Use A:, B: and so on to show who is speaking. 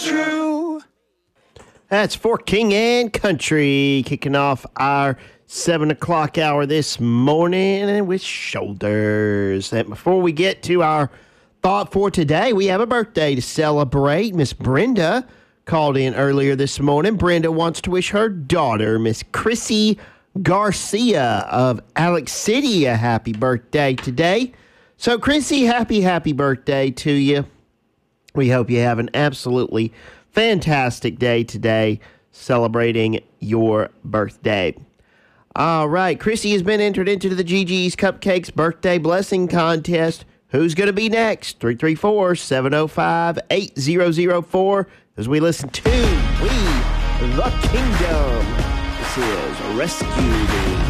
A: true.
B: That's for King and Country, kicking off our 7 o'clock hour this morning with Shoulders. And before we get to our thought for today, we have a birthday to celebrate. Miss Brenda called in earlier this morning. Brenda wants to wish her daughter, Miss Chrissy Garcia of Alex City, a happy birthday today. So, Chrissy, happy birthday to you. We hope you have an absolutely fantastic day today celebrating your birthday. All right, Chrissy has been entered into the GG's Cupcakes Birthday Blessing Contest. Who's going to be next? 334-705-8004 as we listen to We the Kingdom. This is Rescue Me.